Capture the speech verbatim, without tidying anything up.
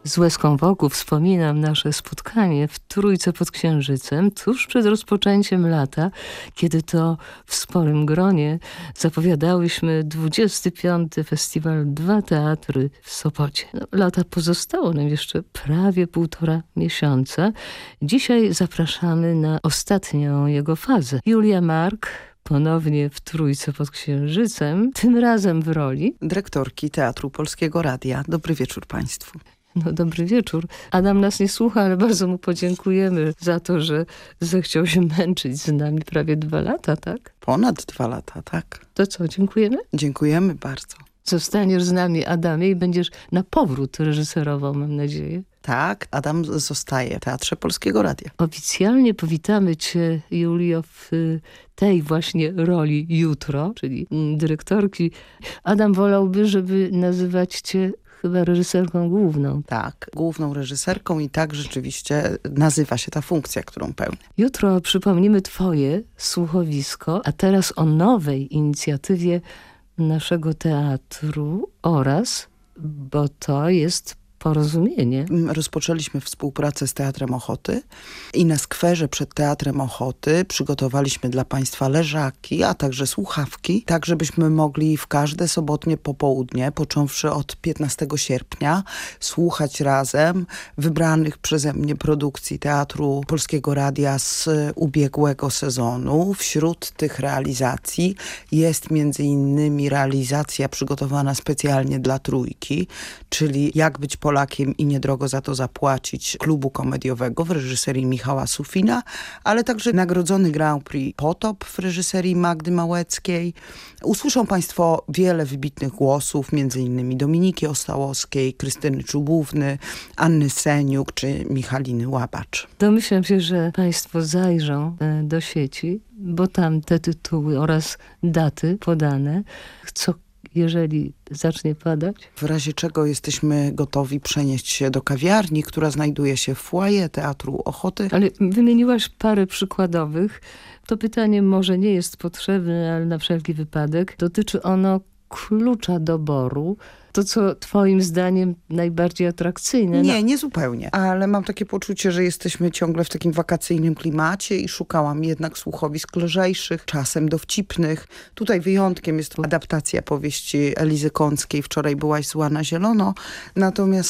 Z łezką wokół wspominam nasze spotkanie w Trójce pod Księżycem tuż przed rozpoczęciem lata, kiedy to w sporym gronie zapowiadałyśmy dwudziesty piąty Festiwal Dwa Teatry w Sopocie. No, lata pozostało nam jeszcze prawie półtora miesiąca. Dzisiaj zapraszamy na ostatnią jego fazę. Julia Mark ponownie w Trójce pod Księżycem, tym razem w roli dyrektorki Teatru Polskiego Radia. Dobry wieczór Państwu. No dobry wieczór. Adam nas nie słucha, ale bardzo mu podziękujemy za to, że zechciał się męczyć z nami prawie dwa lata, tak? Ponad dwa lata, tak. To co, dziękujemy? Dziękujemy bardzo. Zostaniesz z nami, Adamie, i będziesz na powrót reżyserował, mam nadzieję. Tak, Adam zostaje w Teatrze Polskiego Radia. Oficjalnie powitamy cię, Julio, w tej właśnie roli jutro, czyli dyrektorki. Adam wolałby, żeby nazywać cię chyba reżyserką główną. Tak, główną reżyserką i tak rzeczywiście nazywa się ta funkcja, którą pełnię. Jutro przypomnimy twoje słuchowisko, a teraz o nowej inicjatywie naszego teatru oraz, bo to jest Porozumienie. Rozpoczęliśmy współpracę z Teatrem Ochoty i na skwerze przed Teatrem Ochoty przygotowaliśmy dla Państwa leżaki, a także słuchawki, tak żebyśmy mogli w każde sobotnie popołudnie, począwszy od piętnastego sierpnia, słuchać razem wybranych przeze mnie produkcji Teatru Polskiego Radia z ubiegłego sezonu. Wśród tych realizacji jest między innymi realizacja przygotowana specjalnie dla Trójki, czyli Jak być Polakiem i niedrogo za to zapłacić, klubu komediowego w reżyserii Michała Sufina, ale także nagrodzony Grand Prix Potop w reżyserii Magdy Małeckiej. Usłyszą Państwo wiele wybitnych głosów, między innymi Dominiki Ostałowskiej, Krystyny Czubówny, Anny Seniuk czy Michaliny Łabacz. Domyślam się, że Państwo zajrzą do sieci, bo tam te tytuły oraz daty podane. Co jeżeli zacznie padać? W razie czego jesteśmy gotowi przenieść się do kawiarni, która znajduje się w foyer Teatru Ochoty. Ale wymieniłaś parę przykładowych. To pytanie może nie jest potrzebne, ale na wszelki wypadek. Dotyczy ono klucza doboru. To, co twoim zdaniem najbardziej atrakcyjne? Nie, nie zupełnie. Ale mam takie poczucie, że jesteśmy ciągle w takim wakacyjnym klimacie i szukałam jednak słuchowisk lżejszych, czasem dowcipnych. Tutaj wyjątkiem jest adaptacja powieści Elizy Kąckiej Wczoraj byłaś zła na zielono. Natomiast